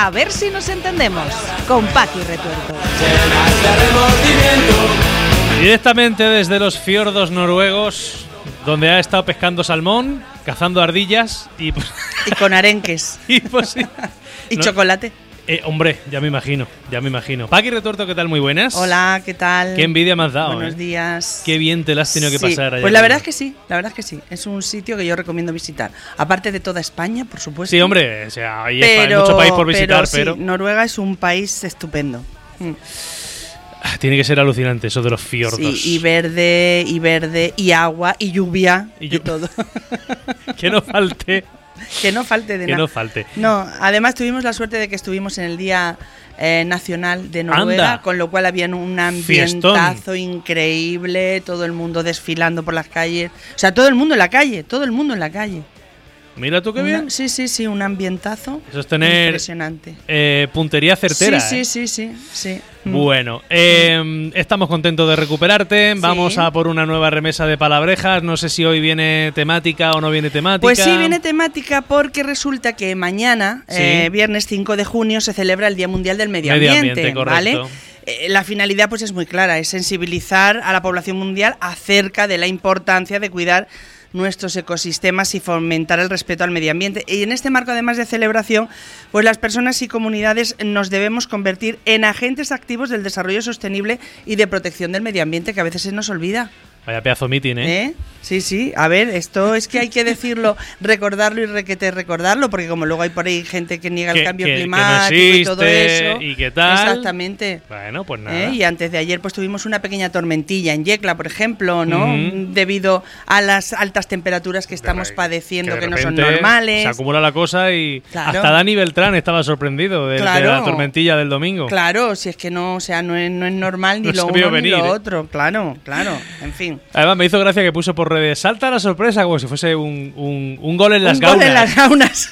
A ver si nos entendemos, con Paqui Retuerto. Directamente desde los fiordos noruegos, donde ha estado pescando salmón, cazando ardillas y con arenques. y chocolate. Hombre, ya me imagino. Paqui Retuerto, ¿qué tal? Muy buenas. Hola, ¿qué tal? Qué envidia me has dado. Buenos días. Qué bien te la has tenido que pasar allá. Pues la verdad es que sí. Es un sitio que yo recomiendo visitar. Aparte de toda España, por supuesto. Sí, hombre, o sea, hay mucho país por visitar, pero... Sí, Noruega es un país estupendo. Tiene que ser alucinante eso de los fiordos. Sí, y verde, y agua, y lluvia, y todo. Que no falte. Que no falte de nada. Que no falte. No, además tuvimos la suerte de que estuvimos en el Día Nacional de Noruega, ¡Anda! Con lo cual había un ambientazo increíble, todo el mundo desfilando por las calles. O sea, todo el mundo en la calle. Mira tú qué bien. Sí, un ambientazo. Eso es tener impresionante. Puntería certera. Sí. Bueno, estamos contentos de recuperarte. Vamos a por una nueva remesa de palabrejas. No sé si hoy viene temática o no viene temática. Pues sí, viene temática porque resulta que mañana, viernes 5 de junio, se celebra el Día Mundial del Medio Ambiente, ¿vale? La finalidad pues es muy clara, es sensibilizar a la población mundial acerca de la importancia de cuidar nuestros ecosistemas y fomentar el respeto al medio ambiente. Y en este marco, además de celebración, pues las personas y comunidades nos debemos convertir en agentes activos del desarrollo sostenible y de protección del medio ambiente, que a veces se nos olvida. Vaya pedazo mitin, ¿eh? Sí. A ver, esto es que hay que decirlo, recordarlo y recordarlo, porque como luego hay por ahí gente que niega el cambio climático que no existe, y todo eso. ¿Y qué tal? Exactamente. Bueno, pues nada. Y antes de ayer pues tuvimos una pequeña tormentilla en Yecla, por ejemplo, ¿no? Debido a las altas temperaturas que estamos padeciendo, que no son normales. Se acumula la cosa y claro. Hasta Dani Beltrán estaba sorprendido de la tormentilla del domingo. Claro, si es que no, o sea, no es normal ni lo uno ni lo otro. Claro, en fin. Además me hizo gracia que puso por redes, salta la sorpresa, como si fuese un gol en las gaunas. Un gol en las gaunas.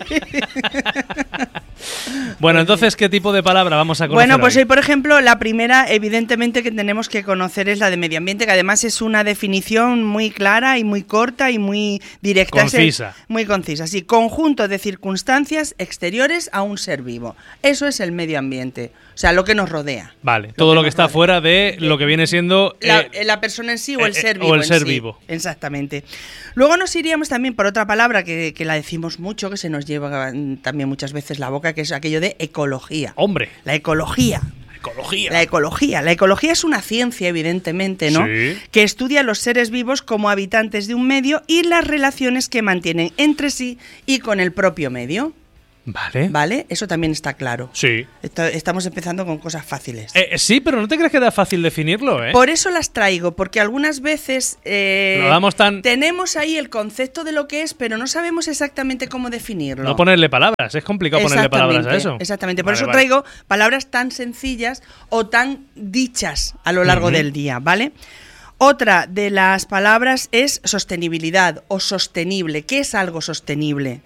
Bueno, entonces, ¿qué tipo de palabra vamos a conocer? Bueno, pues hoy, por ejemplo, la primera, evidentemente, que tenemos que conocer es la de medio ambiente, que además es una definición muy clara y muy corta y muy directa. Concisa. Muy concisa, sí. Conjunto de circunstancias exteriores a un ser vivo. Eso es el medio ambiente, o sea, lo que nos rodea. Vale, todo lo que está fuera de lo que viene siendo... la persona en sí o el ser vivo. O el ser vivo. Exactamente. Luego nos iríamos también por otra palabra que la decimos mucho, que se nos lleva también muchas veces la boca, que es aquello de ecología. ¡Hombre! La ecología. La ecología es una ciencia, evidentemente, ¿no? Sí. Que estudia a los seres vivos como habitantes de un medio y las relaciones que mantienen entre sí y con el propio medio. Vale, eso también está claro. Sí. Estamos empezando con cosas fáciles. Sí, pero ¿no te crees que da fácil definirlo, eh? Por eso las traigo, porque algunas veces tenemos ahí el concepto de lo que es, pero no sabemos exactamente cómo definirlo. No ponerle palabras, es complicado ponerle palabras a eso. Exactamente, por eso traigo palabras tan sencillas o tan dichas a lo largo del día, ¿vale? Otra de las palabras es sostenibilidad o sostenible. ¿Qué es algo sostenible?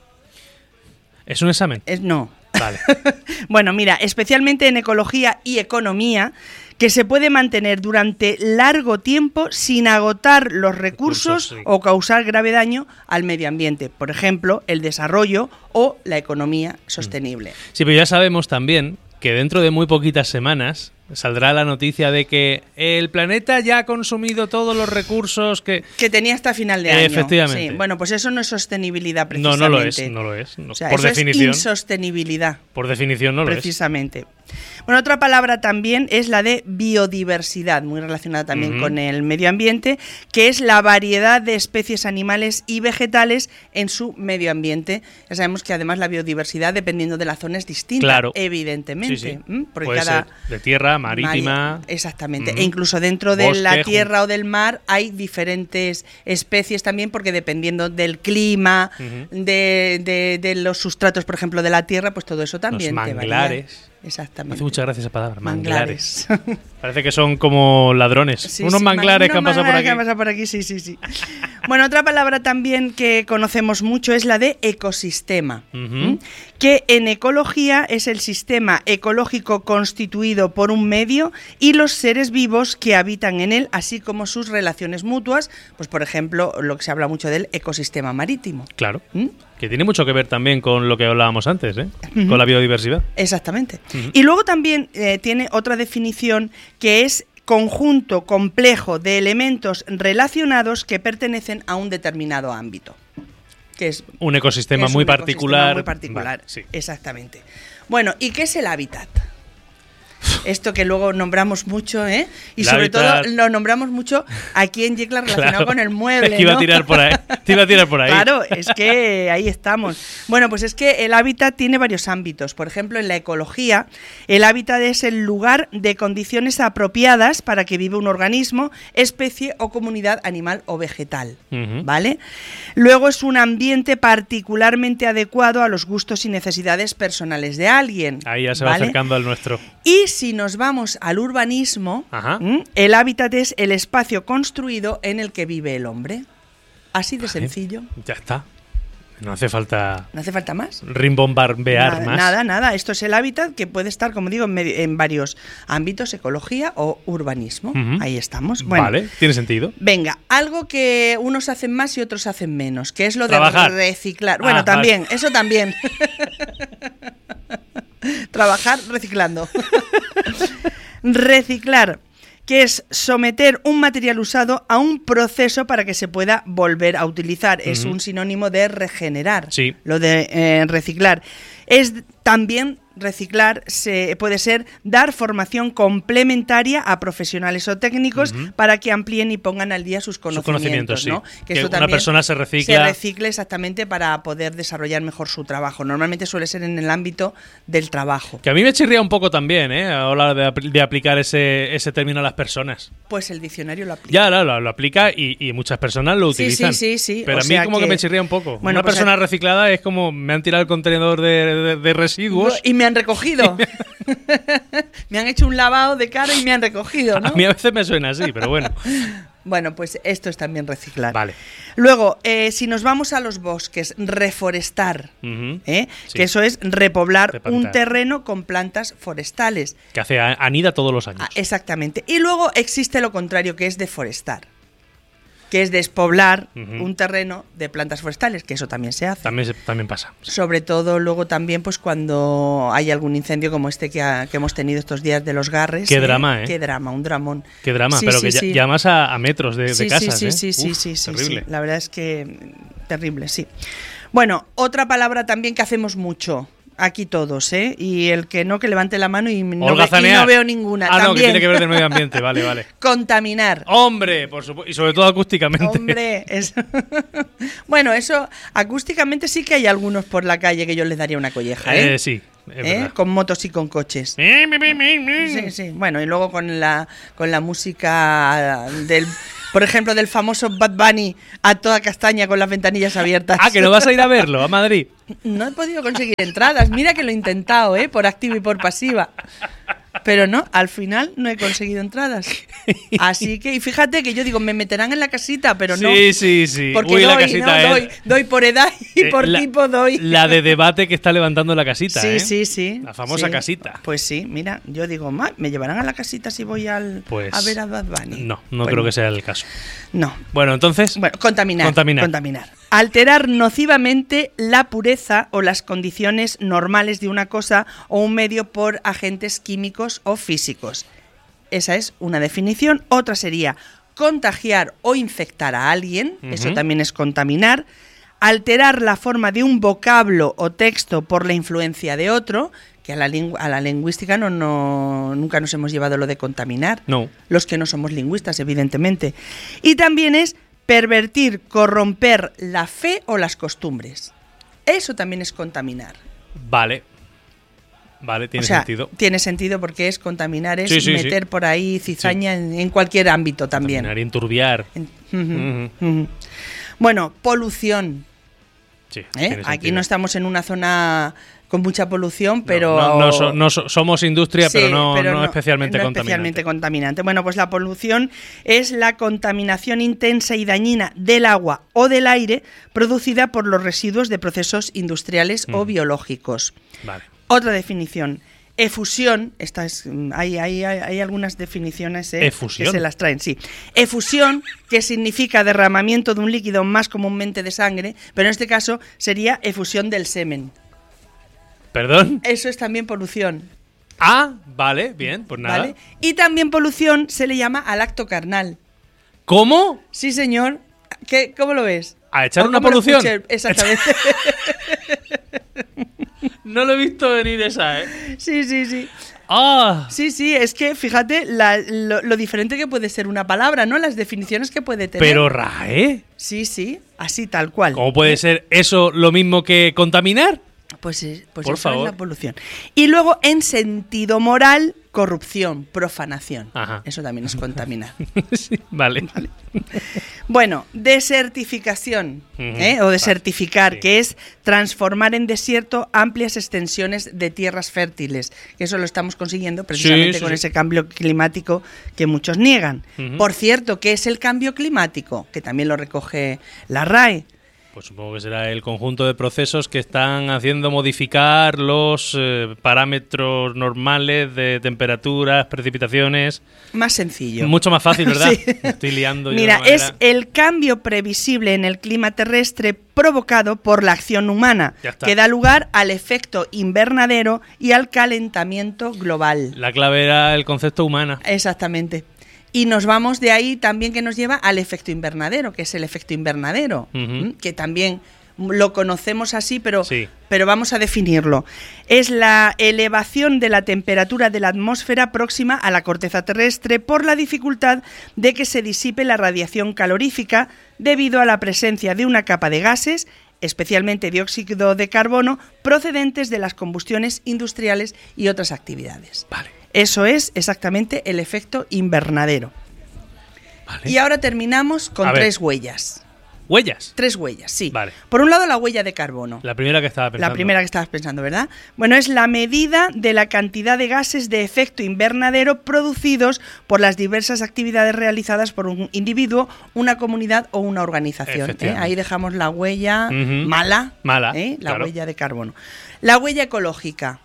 ¿Es un examen? No. Vale. Bueno, mira, especialmente en ecología y economía, que se puede mantener durante largo tiempo sin agotar los recursos o causar grave daño al medio ambiente. Por ejemplo, el desarrollo o la economía sostenible. Sí, pero ya sabemos también que dentro de muy poquitas semanas saldrá la noticia de que el planeta ya ha consumido todos los recursos que tenía hasta final de año. Efectivamente. Sí. Bueno, pues eso no es sostenibilidad precisamente. No lo es. O sea, por eso definición. Es insostenibilidad. Por definición no lo es. Precisamente. Bueno, otra palabra también es la de biodiversidad, muy relacionada también con el medio ambiente, que es la variedad de especies animales y vegetales en su medio ambiente. Ya sabemos que además la biodiversidad, dependiendo de la zona, es distinta, claro. Evidentemente. Sí. Porque puede ser de tierra, marítima... Exactamente. E incluso dentro de la tierra o del mar hay diferentes especies también, porque dependiendo del clima, de los sustratos, por ejemplo, de la tierra, pues todo eso también los manglares. Exactamente. Me hace mucha gracia esa palabra, manglares. Parece que son como ladrones. Sí, unos manglares que han pasado por aquí. Que han pasado por aquí, sí. Bueno, otra palabra también que conocemos mucho es la de ecosistema, que en ecología es el sistema ecológico constituido por un medio y los seres vivos que habitan en él, así como sus relaciones mutuas, pues por ejemplo, lo que se habla mucho del ecosistema marítimo. Claro. Que tiene mucho que ver también con lo que hablábamos antes, con la biodiversidad. Exactamente. Y luego también tiene otra definición que es conjunto complejo de elementos relacionados que pertenecen a un determinado ámbito. Que es un ecosistema muy particular. Muy particular, vale, sí. Exactamente. Bueno, ¿y qué es el hábitat? Esto que luego nombramos mucho, ¿eh? Y el sobre hábitat... todo lo nombramos mucho aquí en Yecla relacionado con el mueble. Es que iba a tirar por ahí. Te iba a tirar por ahí. Claro, es que ahí estamos. Bueno, pues es que el hábitat tiene varios ámbitos. Por ejemplo, en la ecología, el hábitat es el lugar de condiciones apropiadas para que viva un organismo, especie o comunidad animal o vegetal. ¿Vale? Luego es un ambiente particularmente adecuado a los gustos y necesidades personales de alguien. Ahí ya se va acercando al nuestro. Y si nos vamos al urbanismo, el hábitat es el espacio construido en el que vive el hombre. Así de sencillo. Ya está. No hace falta... ¿No hace falta más? Rimbombardear más. Nada. Esto es el hábitat que puede estar, como digo, en varios ámbitos, ecología o urbanismo. Ahí estamos. Bueno, vale, tiene sentido. Venga, algo que unos hacen más y otros hacen menos, que es lo Trabajar. de reciclar. Bueno, también, vale. Eso también. Trabajar reciclando. Reciclar, que es someter un material usado a un proceso para que se pueda volver a utilizar. Es un sinónimo de regenerar. Sí. Lo de reciclar. Es también reciclar puede ser dar formación complementaria a profesionales o técnicos para que amplíen y pongan al día sus conocimientos, ¿no? Sí. Que una persona se recicla. Se recicle exactamente para poder desarrollar mejor su trabajo. Normalmente suele ser en el ámbito del trabajo. Que a mí me chirría un poco también, a la hora de aplicar ese término a las personas. Pues el diccionario lo aplica. Ya, lo aplica y muchas personas lo utilizan. Sí. Pero a mí como que me chirría un poco. Bueno, una persona reciclada es como me han tirado el contenedor de residuos. Y me han recogido. Me han hecho un lavado de cara y me han recogido, ¿no? A mí a veces me suena así, pero bueno. Bueno, pues esto es también reciclar. Vale. Luego, si nos vamos a los bosques, reforestar, que eso es repoblar un terreno con plantas forestales. Que hace anida todos los años. Exactamente. Y luego existe lo contrario, que es deforestar, que es despoblar un terreno de plantas forestales, que eso también se hace. También pasa. Sí. Sobre todo luego también pues cuando hay algún incendio como este que hemos tenido estos días de los Garres. Qué drama, ¿eh? Qué drama, un dramón. Qué drama, sí, pero sí, que ya más a metros de casas, Sí, terrible. La verdad es que terrible, sí. Bueno, otra palabra también que hacemos mucho. Aquí todos, Y el que no, que levante la mano y no veo ninguna. Ah, también. No, que tiene que ver del medio ambiente, vale. Contaminar. Hombre, por supuesto, y sobre todo acústicamente. Hombre, bueno, eso, acústicamente sí que hay algunos por la calle que yo les daría una colleja, Sí. Con motos y con coches. Sí. Bueno, y luego con la música por ejemplo, del famoso Bad Bunny a toda castaña con las ventanillas abiertas. Ah, que no vas a ir a verlo, a Madrid. No he podido conseguir entradas. Mira que lo he intentado, por activa y por pasiva. Pero no, al final no he conseguido entradas. Así que, y fíjate que yo digo, me meterán en la casita, pero no. Sí. Porque la casita doy por edad y por tipo doy. La de debate que está levantando la casita, Sí. La famosa casita. Pues sí, mira, yo digo, ¿me llevarán a la casita si voy a ver a Bad Bunny? No creo que sea el caso. No. Bueno, entonces... Contaminar. Alterar nocivamente la pureza o las condiciones normales de una cosa o un medio por agentes químicos o físicos. Esa es una definición. Otra sería contagiar o infectar a alguien. Eso también es contaminar. Alterar la forma de un vocablo o texto por la influencia de otro, que a la lingüística nunca nos hemos llevado lo de contaminar. No. Los que no somos lingüistas, evidentemente. Y también es pervertir, corromper la fe o las costumbres. Eso también es contaminar. Vale, tiene sentido. Tiene sentido porque es contaminar, es meter por ahí cizaña en cualquier ámbito también. Contaminar y enturbiar. Bueno, polución. Sí, aquí no estamos en una zona con mucha polución, pero... No, somos industria, pero no especialmente contaminante. Bueno, pues la polución es la contaminación intensa y dañina del agua o del aire producida por los residuos de procesos industriales o biológicos. Vale. Otra definición. Efusión, hay algunas definiciones ¿Efusión? Que se las traen, sí. Efusión, que significa derramamiento de un líquido más comúnmente de sangre, pero en este caso sería efusión del semen. ¿Perdón? Eso es también polución. Ah, vale, bien, pues nada. ¿Vale? Y también polución se le llama al acto carnal. ¿Cómo? Sí, señor. ¿Cómo lo ves? ¿A echar una polución? Exactamente. No lo he visto venir esa, ¿eh? Sí. ¡Ah! Sí, es que fíjate lo diferente que puede ser una palabra, ¿no? Las definiciones que puede tener. ¿Pero RAE? Sí, así tal cual. ¿Cómo puede ser eso lo mismo que contaminar? Pues por eso favor. es la polución. Y luego, en sentido moral, corrupción, profanación. Ajá. Eso también es contaminar. Sí, vale. Bueno, desertificación, o desertificar, sí, que es transformar en desierto amplias extensiones de tierras fértiles. Que eso lo estamos consiguiendo precisamente con ese cambio climático que muchos niegan. Por cierto, ¿qué es el cambio climático? Que también lo recoge la RAE. Pues supongo que será el conjunto de procesos que están haciendo modificar los parámetros normales de temperaturas, precipitaciones. Más sencillo. Mucho más fácil, ¿verdad? Sí. Me estoy liando. Mira, es el cambio previsible en el clima terrestre provocado por la acción humana, que da lugar al efecto invernadero y al calentamiento global. La clave era el concepto humana. Exactamente. Y nos vamos de ahí también, que nos lleva al efecto invernadero, que es el efecto invernadero, que también lo conocemos así, pero vamos a definirlo. Es la elevación de la temperatura de la atmósfera próxima a la corteza terrestre por la dificultad de que se disipe la radiación calorífica debido a la presencia de una capa de gases, especialmente dióxido de carbono, procedentes de las combustiones industriales y otras actividades. Vale. Eso es exactamente el efecto invernadero. Vale. Y ahora terminamos con 3 huellas. ¿Huellas? 3 huellas, sí. Vale. Por un lado, la huella de carbono. La primera que estaba pensando. La primera que estabas pensando, ¿verdad? Bueno, es la medida de la cantidad de gases de efecto invernadero producidos por las diversas actividades realizadas por un individuo, una comunidad o una organización. Ahí dejamos la huella mala, la huella de carbono. La huella ecológica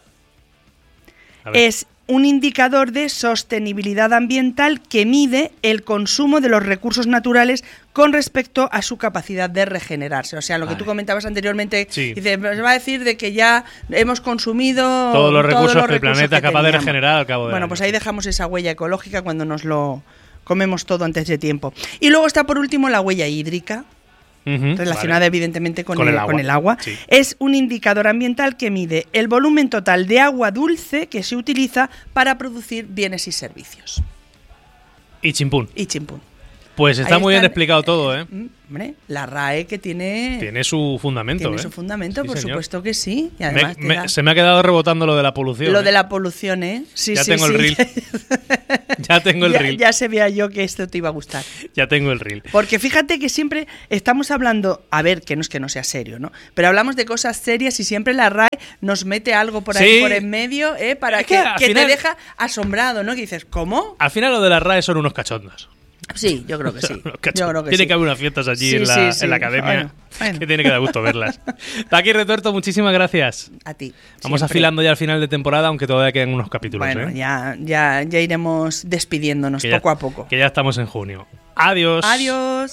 es un indicador de sostenibilidad ambiental que mide el consumo de los recursos naturales con respecto a su capacidad de regenerarse. O sea, lo que tú comentabas anteriormente, dice, se va a decir de que ya hemos consumido todos los recursos que el planeta es capaz de regenerar al cabo de Bueno, pues ahí dejamos esa huella ecológica cuando nos lo comemos todo antes de tiempo. Y luego está por último la huella hídrica, relacionada evidentemente con el agua. Sí. Es un indicador ambiental que mide el volumen total de agua dulce que se utiliza para producir bienes y servicios. Y chimpún. Pues está muy bien explicado todo, ¿eh? Hombre, la RAE que tiene su fundamento. Tiene su fundamento, por supuesto que sí. Y además se me ha quedado rebotando lo de la polución. Lo de la polución, ¿eh? Sí, ya tengo el reel. Ya tengo el reel. Ya sabía yo que esto te iba a gustar. Ya tengo el reel. Porque fíjate que siempre estamos hablando, a ver, que no es que no sea serio, ¿no? Pero hablamos de cosas serias y siempre la RAE nos mete algo por ahí por en medio, para que final, te deja asombrado, ¿no? Que dices, ¿cómo? Al final lo de la RAE son unos cachondos. Sí, yo creo que sí. Tiene que haber unas fiestas allí en la academia. Bueno. Que tiene que dar gusto verlas. Paqui Retuerto, muchísimas gracias. A ti. Vamos afilando ya al final de temporada, aunque todavía quedan unos capítulos. Bueno, ya iremos despidiéndonos poco a poco. Que ya estamos en junio. Adiós. Adiós.